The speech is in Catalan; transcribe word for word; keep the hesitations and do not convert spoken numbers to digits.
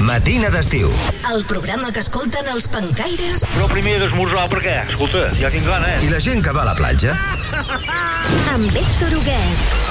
Matina d'estiu. El programa que escolten els pencaires. Però primer d'esmorzar, perquè, escolta, ja tinc gana, eh? I la gent que va a la platja. Amb Héctor Huguet.